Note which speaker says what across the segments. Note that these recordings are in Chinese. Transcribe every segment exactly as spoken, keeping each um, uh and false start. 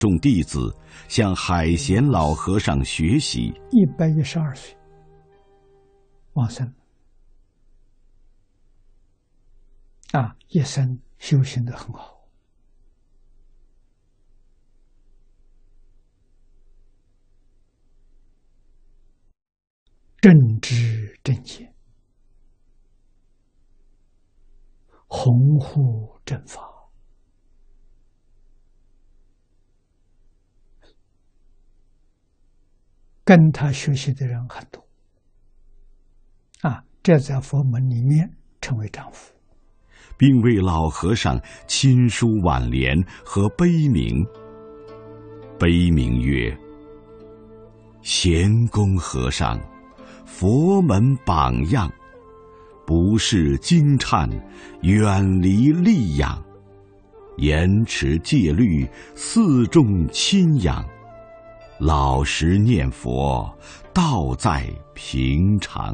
Speaker 1: 众弟子向海贤老和尚学习。
Speaker 2: 一百一十二岁往生啊，一生修行得很好。正知正见，弘护正法，跟他学习的人很多啊，这在佛门里面称为丈夫，
Speaker 1: 并为老和尚亲书挽联和碑铭。碑铭曰：贤公和尚，佛门榜样，不是惊颤，远离戾养，严持戒律，四众亲仰，老实念佛，道在平常。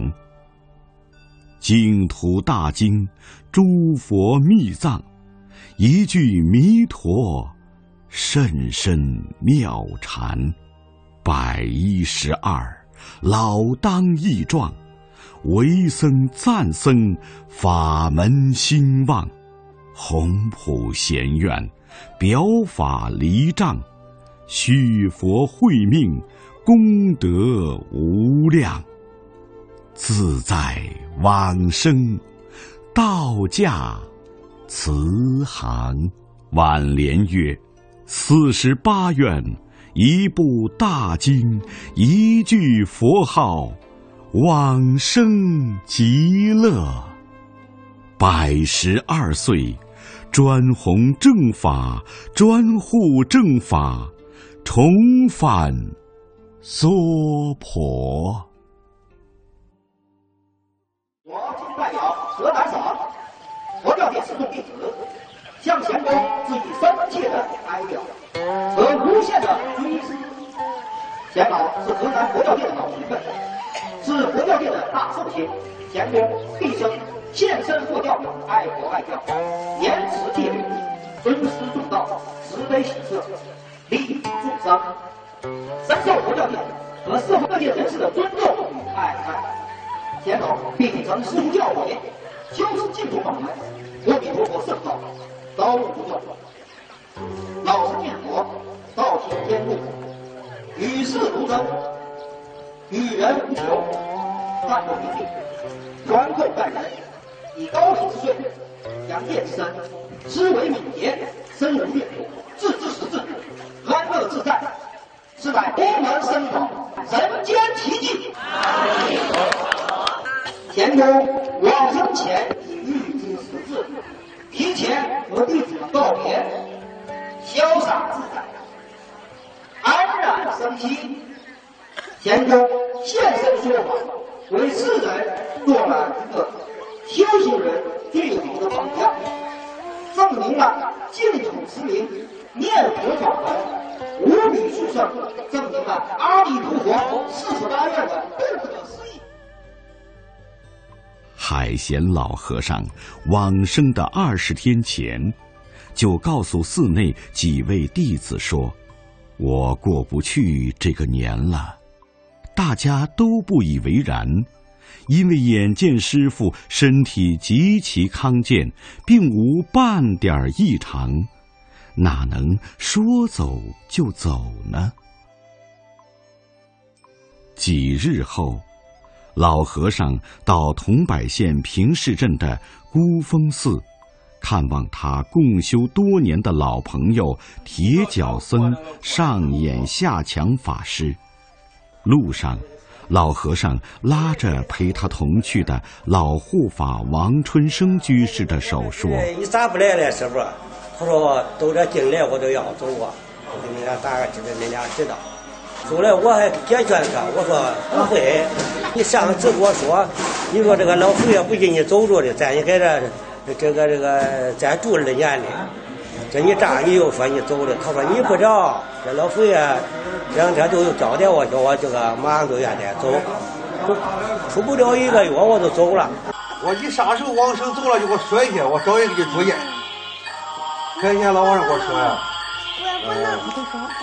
Speaker 1: 净土大经，诸佛密藏，一句弥陀，甚深妙禅。百一十二，老当益壮，为僧赞僧，法门兴旺。宏普贤愿，表法离障，续佛慧命，功德无量。自在往生，道驾慈航。挽联曰：四十八愿，一部大经，一句佛号，往生极乐。百十二岁，专弘正法，专护正法，重返娑婆。
Speaker 3: 我今代表河南省佛教界四众弟子，向贤公致以深切的哀悼和无限的追思。贤老是河南佛教界的老学问，是佛教界的大寿星。贤公毕生献身佛教，爱国爱教，严持戒律，尊师重道，慈悲喜舍，利益众生，深受佛教界和社会各界人士的尊重与爱戴。贤老并曾师出教诲，修持净土法门，阿弥陀佛圣道，高悟不断。老实念佛，道行天路，与世如争，与人无求，淡泊名利，宽厚待人，以高品之税，养业之身，思维敏捷，深入阅读，自知识智，安乐自在，是乃佛门僧道人间奇迹。贤公往生前已预知时至，提前和弟子们告别，潇洒自在，安然生息。贤公现身说法，为世人做了一个修行人最好的榜样，证明了净土持名念佛法门无比殊胜，证明了阿弥陀佛四十八愿的不可思议。
Speaker 1: 海贤老和尚往生的二十天前，就告诉寺内几位弟子说：“我过不去这个年了。”大家都不以为然，因为眼见师父身体极其康健，并无半点异常，哪能说走就走呢？几日后，老和尚到桐柏县平市镇的孤峰寺，看望他共修多年的老朋友铁脚僧上演下强法师。路上，老和尚拉着陪他同去的老护法王春生居士的手说：“
Speaker 4: 你咋不来了，师傅？”他说：“都这进来我都要走啊，我给你俩大概知道，你俩知道。”后来我还解劝他，我说不会，你上次跟我说，你说这个老佛爷不给你走着的，咱也在这这个这个再住二年的，这你这样你又说你走了，他说你不着，这老佛爷这两天都有交代我，叫我这个马上就愿得走，出不了一个月我就走了。
Speaker 5: 我你啥时候往生走了就给我说一下，我找人给你住去。看见老和尚给我说呀。